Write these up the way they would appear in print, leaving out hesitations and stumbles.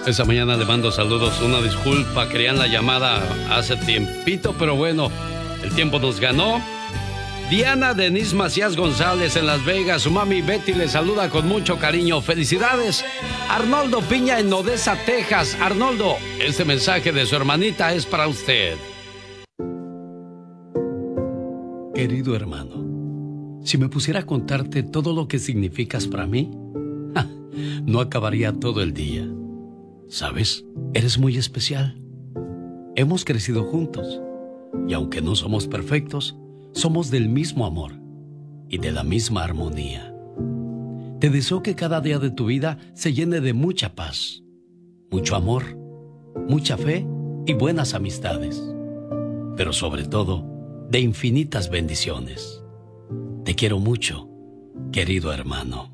Esa mañana le mando saludos, una disculpa, querían la llamada hace tiempito, pero bueno, el tiempo nos ganó. Diana Denise Macías González en Las Vegas, su mami Betty le saluda con mucho cariño. ¡Felicidades! Arnoldo Piña en Odessa, Texas. Arnoldo, este mensaje de su hermanita es para usted. Querido hermano, si me pusiera a contarte todo lo que significas para mí, no acabaría todo el día. ¿Sabes? Eres muy especial. Hemos crecido juntos y aunque no somos perfectos, somos del mismo amor y de la misma armonía. Te deseo que cada día de tu vida se llene de mucha paz, mucho amor, mucha fe y buenas amistades, pero sobre todo, de infinitas bendiciones. Te quiero mucho, querido hermano.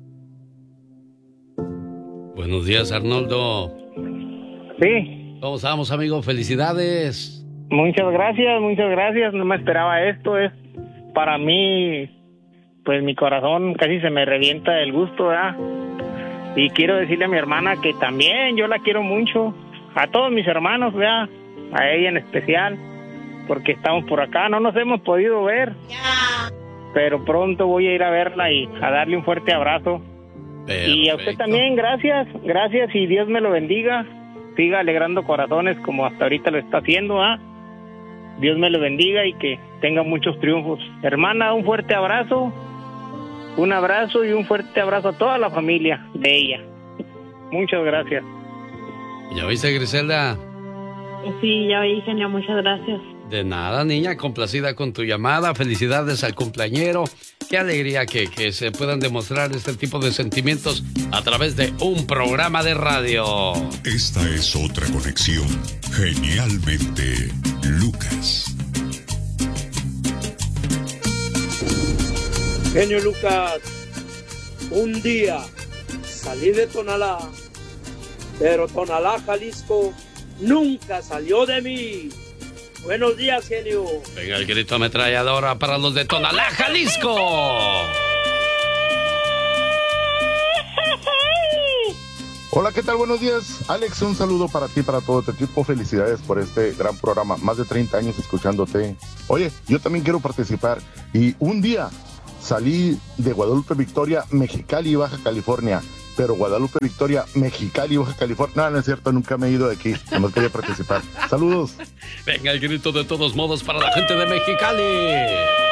Buenos días, Arnoldo. Sí. ¿Cómo estamos, amigo? Felicidades. Muchas gracias. No me esperaba esto. Es para mí, pues mi corazón casi se me revienta del gusto, ¿verdad? Y quiero decirle a mi hermana que también yo la quiero mucho. A todos mis hermanos, ¿verdad? A ella en especial, porque estamos por acá. No nos hemos podido ver, pero pronto voy a ir a verla y a darle un fuerte abrazo. Perfecto. Y a usted también, gracias y Dios me lo bendiga. Siga alegrando corazones como hasta ahorita lo está haciendo, ¿ah? Dios me lo bendiga y que tenga muchos triunfos. Hermana, un fuerte abrazo, un abrazo y un fuerte abrazo a toda la familia de ella. Muchas gracias. ¿Ya viste, Griselda? Sí, ya vi, genio, muchas gracias. De nada, niña, complacida con tu llamada. Felicidades al cumpleañero. Qué alegría que se puedan demostrar este tipo de sentimientos a través de un programa de radio. Esta es otra conexión. Genialmente, Lucas. Genio Lucas, un día salí de Tonalá, pero Tonalá, Jalisco, nunca salió de mí. Buenos días, genio. Venga, el grito ametralladora para los de Tonalá, Jalisco. Hola, ¿qué tal? Buenos días. Alex, un saludo para ti, para todo tu equipo. Felicidades por este gran programa. Más de 30 años escuchándote. Oye, yo también quiero participar. Y un día salí de Guadalupe Victoria, Mexicali, Baja California. Pero Guadalupe Victoria, Mexicali, Baja California. No es cierto, nunca me he ido de aquí. No quería participar. Saludos. Venga, el grito de todos modos para la gente de Mexicali.